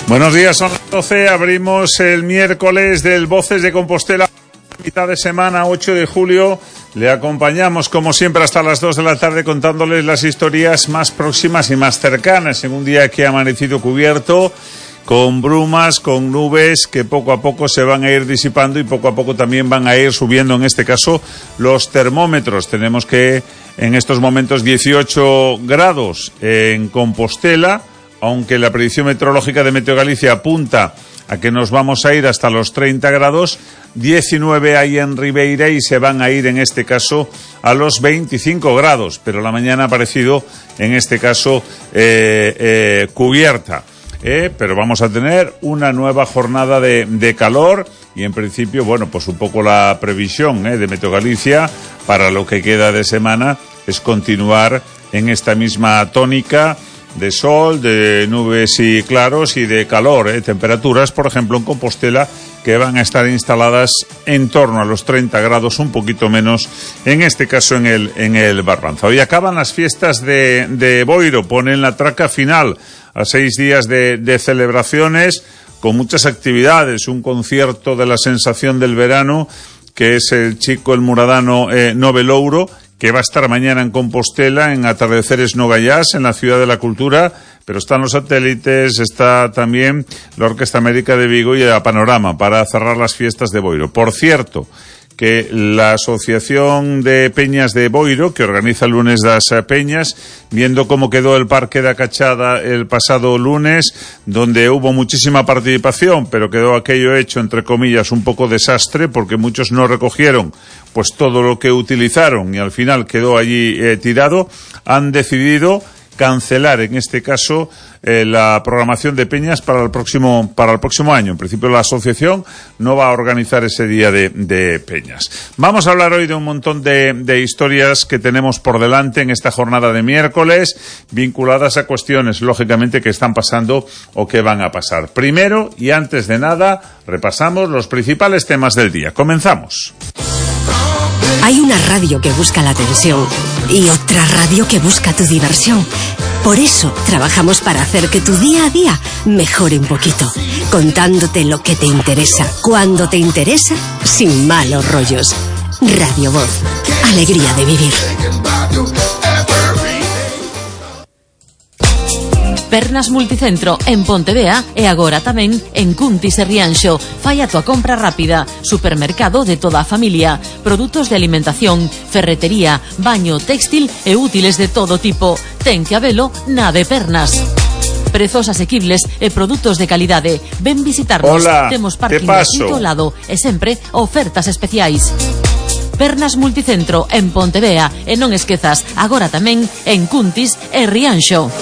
Buenos días, son las 12, abrimos el miércoles del Voces de Compostela, mitad de semana, 8 de julio. Le acompañamos, como siempre, hasta las 2 de la tarde contándoles las historias más próximas y más cercanas en un día que ha amanecido cubierto, con brumas, con nubes que poco a poco se van a ir disipando y poco a poco también van a ir subiendo, en este caso, los termómetros. Tenemos que, en estos momentos, 18 grados en Compostela, aunque la predicción meteorológica de Meteo Galicia apunta a que nos vamos a ir hasta los 30 grados, 19 hay en Ribeira y se van a ir en este caso a los 25 grados, pero la mañana ha parecido en este caso cubierta. Pero vamos a tener una nueva jornada de calor y en principio, bueno, pues un poco la previsión de Meteo Galicia para lo que queda de semana es continuar en esta misma tónica de sol, de nubes y claros y de calor, temperaturas, por ejemplo, en Compostela, que van a estar instaladas en torno a los 30 grados, un poquito menos, en este caso en el Barbanza. Hoy acaban las fiestas de Boiro, ponen la traca final a 6 días de celebraciones, con muchas actividades, un concierto de la sensación del verano, que es el chico, el muradano Novelouro, que va a estar mañana en Compostela, en Atardeceres Nogayás, en la Ciudad de la Cultura, pero están los satélites, está también la Orquesta América de Vigo y la Panorama para cerrar las fiestas de Boiro. Por cierto, que la Asociación de Peñas de Boiro, que organiza el lunes das Peñas, viendo cómo quedó el Parque da Cachada el pasado lunes, donde hubo muchísima participación, pero quedó aquello hecho, entre comillas, un poco desastre, porque muchos no recogieron pues todo lo que utilizaron y al final quedó allí tirado, han decidido cancelar, en este caso, la programación de peñas para el próximo año. En principio, la asociación no va a organizar ese día de peñas. Vamos a hablar hoy de un montón de historias que tenemos por delante en esta jornada de miércoles, vinculadas a cuestiones, lógicamente, que están pasando o que van a pasar. Primero, y antes de nada, repasamos los principales temas del día. Comenzamos. Hay una radio que busca la atención y otra radio que busca tu diversión. Por eso trabajamos para hacer que tu día a día mejore un poquito, contándote lo que te interesa, cuando te interesa, sin malos rollos. Radio Voz, alegría de vivir. Pernas Multicentro en Pontevea e agora tamén en Cuntis e Rianxo. Fai a tua compra rápida. Supermercado de toda a familia. Produtos de alimentación, ferretería, baño, textil e útiles de todo tipo. Ten que habelo na de Pernas. Prezos asequibles e produtos de calidade. Ven visitarnos. Hola, temos parking gratuito ao lado e sempre ofertas especiais. Pernas Multicentro en Pontevea e non esquezas, agora tamén en Cuntis e Rianxo.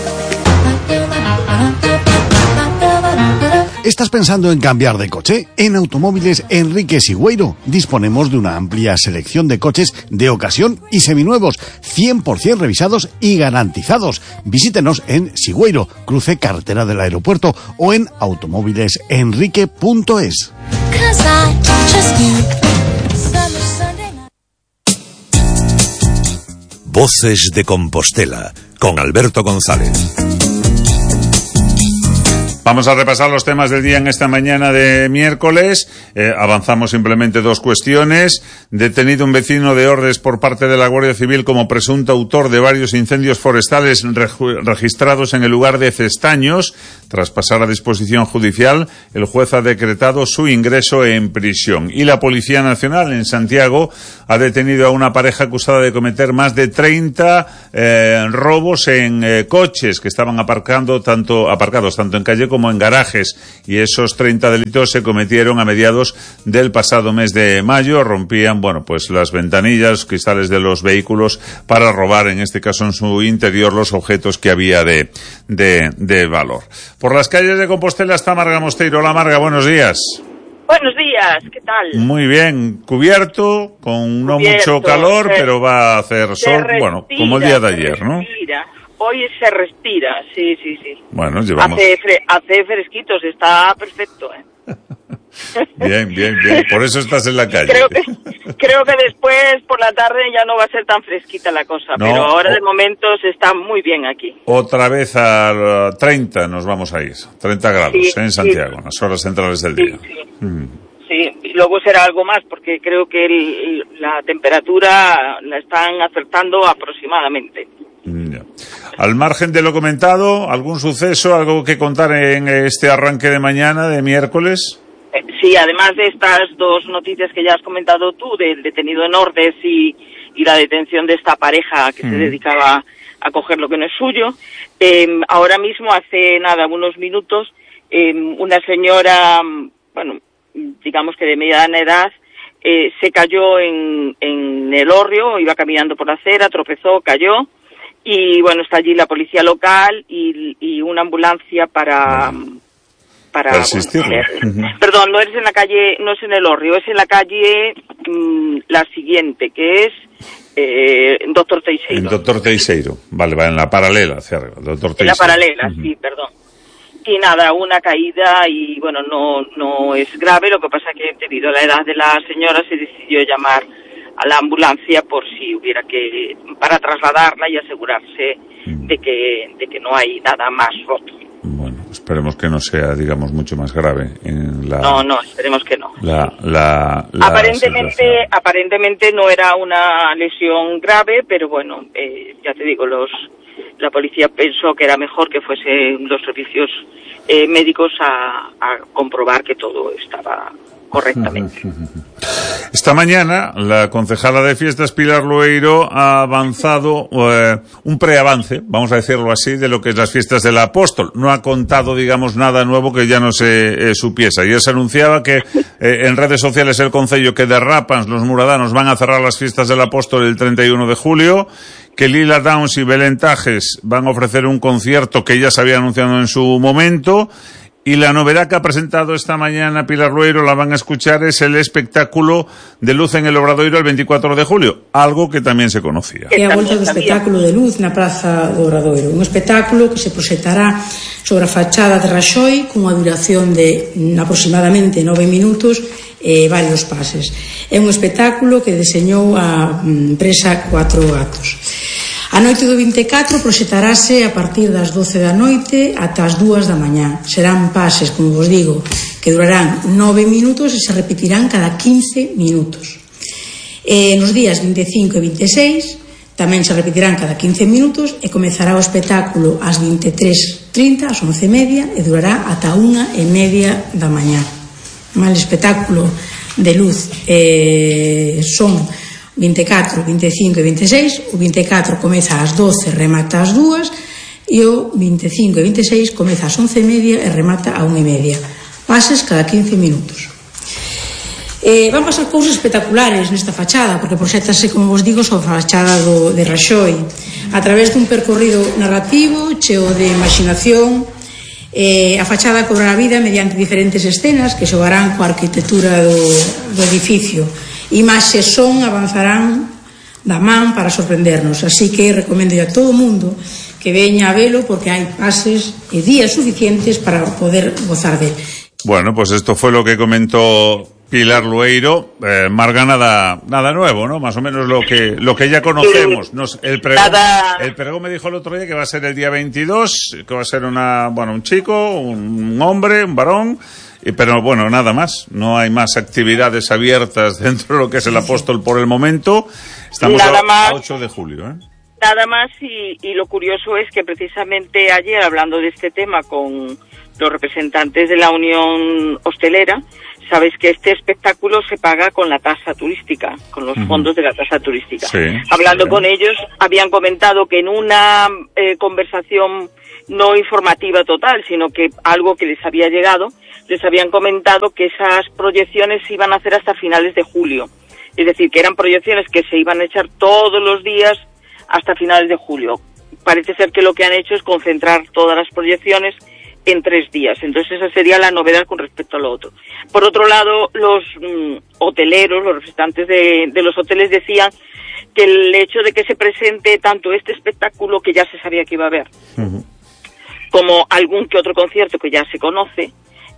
¿Estás pensando en cambiar de coche? En Automóviles Enrique Sigüeiro disponemos de una amplia selección de coches de ocasión y seminuevos, 100% revisados y garantizados. Visítenos en Sigüeiro, cruce carretera del aeropuerto, o en automóvilesenrique.es. Voces de Compostela, con Alberto González. Vamos a repasar los temas del día en esta mañana de miércoles. Avanzamos simplemente dos cuestiones. Detenido un vecino de Ordes por parte de la Guardia Civil como presunto autor de varios incendios forestales registrados en el lugar de Cestaños. Tras pasar a disposición judicial, el juez ha decretado su ingreso en prisión. Y la Policía Nacional en Santiago ha detenido a una pareja acusada de cometer más de 30 robos en coches que estaban aparcados tanto en calle como en garajes, y esos 30 delitos se cometieron a mediados del pasado mes de mayo. Rompían, pues las ventanillas, los cristales de los vehículos para robar, en este caso en su interior, los objetos que había de valor. Por las calles de Compostela está Marga Mosteiro. Hola Marga, buenos días. Buenos días, ¿qué tal? Muy bien, cubierto, con no mucho calor, pero va a hacer sol, respira, como el día de ayer, ¿no? Hoy se respira, sí. Bueno, llevamos... Hace fresquitos, está perfecto, Bien. Por eso estás en la calle. Creo que después, por la tarde, ya no va a ser tan fresquita la cosa. No, pero ahora, de momento, se está muy bien aquí. Otra vez a 30 nos vamos a ir. 30 grados en Santiago, en las horas centrales del día. Sí, y luego será algo más, porque creo que la temperatura la están acertando aproximadamente. Ya. Al margen de lo comentado, ¿algún suceso, algo que contar en este arranque de mañana, de miércoles? Sí, además de estas dos noticias que ya has comentado tú, del detenido en Ordes y la detención de esta pareja que se dedicaba a coger lo que no es suyo, ahora mismo, hace unos minutos, una señora, digamos que de mediana edad, se cayó en el hórreo, iba caminando por la acera, tropezó, cayó, y está allí la policía local y una ambulancia para asistirlo. Perdón, no es en la calle, no es en el hórreo, es en la calle la siguiente, que es Doctor Teixeiro. En Doctor Teixeiro, vale, va en la paralela hacia arriba, Doctor Teixeiro. En la paralela, sí, perdón. Y una caída y no es grave, lo que pasa que debido a la edad de la señora se decidió llamar a la ambulancia por si hubiera para trasladarla y asegurarse de que no hay nada más roto. Bueno, esperemos que no sea, digamos, mucho más grave. No, esperemos que no. Aparentemente no era una lesión grave, pero ya te digo, la policía pensó que era mejor que fuesen los servicios médicos a comprobar que todo estaba correctamente. Esta mañana la concejala de fiestas Pilar Loeiro ha avanzado un preavance, vamos a decirlo así, de lo que es las fiestas del Apóstol. No ha contado, digamos, nada nuevo que ya no se supiese. Ayer se anunciaba que en redes sociales el concello que derrapan los muradanos van a cerrar las fiestas del Apóstol el 31 de julio, que Lila Downs y Belén Tajes van a ofrecer un concierto que ya se había anunciado en su momento. Y la novedad que ha presentado esta mañana Pilar Loeiro, la van a escuchar, es el espectáculo de luz en el Obradoiro el 24 de julio, algo que tamén se conocía. É a volta do espectáculo de luz na Praza do Obradoiro, un espectáculo que se proxectará sobre a fachada de Raxoi cunha duración de aproximadamente 9 minutos e varios pases. É un espectáculo que deseñou a empresa Cuatro Gatos. A noite do 24 proxectarase a partir das 12 da noite ata as 2 da mañá. Serán pases, como vos digo, que durarán 9 minutos e se repetirán cada 15 minutos. Nos días 25 e 26 tamén se repetirán cada 15 minutos e comezará o espectáculo ás 23:30, ás 11:30 e durará ata 1:30 da mañá. O espectáculo de luz son 24, 25 e 26, o 24 comeza ás 12 e remata ás 2, e o 25 e 26 comeza ás 11:30 e remata a 1:30. Pases cada 15 minutos. Van pasar cousas espectaculares nesta fachada, porque proxéctase, como vos digo, sobre a fachada de Raxoi, a través dun percorrido narrativo cheo de imaginación. A fachada cobrará vida mediante diferentes escenas que xogarán coa arquitectura do edificio. Imaxe e son avanzarán da man para sorprendernos, así que recomendo a todo o mundo que veña a velo porque hai pases e días suficientes para poder gozar del. Bueno, pues esto fue lo que comentó Pilar Loeiro. Marga, nada nuevo, ¿no? Más o menos lo que ya conocemos. El pregón me dijo el otro día que va a ser el día 22, que va a ser un chico, un hombre, un varón. Pero nada más, no hay más actividades abiertas dentro de lo que es el Apóstol por el momento. Estamos a 8 de julio. Nada más, y lo curioso es que precisamente ayer, hablando de este tema con los representantes de la Unión Hostelera, sabes que este espectáculo se paga con la tasa turística, con los fondos de la tasa turística. Sí, hablando con ellos, habían comentado que en una conversación no informativa total, sino que algo que les había llegado, les habían comentado que esas proyecciones se iban a hacer hasta finales de julio. Es decir, que eran proyecciones que se iban a echar todos los días hasta finales de julio. Parece ser que lo que han hecho es concentrar todas las proyecciones en 3 días. Entonces esa sería la novedad con respecto a lo otro. Por otro lado, los hoteleros, los representantes de los hoteles decían que el hecho de que se presente tanto este espectáculo que ya se sabía que iba a haber, como algún que otro concierto que ya se conoce,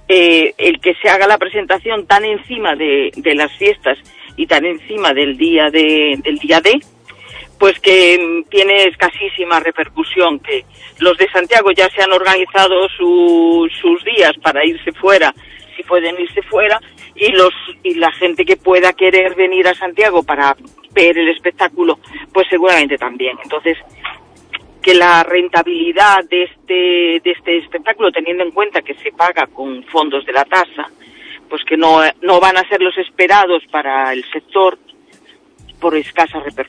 el que se haga la presentación tan encima de las fiestas y tan encima del día D, pues que tiene escasísima repercusión, que los de Santiago ya se han organizado sus días para irse fuera, si pueden irse fuera, y la gente que pueda querer venir a Santiago para ver el espectáculo, pues seguramente también. Entonces, que la rentabilidad de este espectáculo, teniendo en cuenta que se paga con fondos de la tasa, pues que no van a ser los esperados para el sector por escasa repercusión.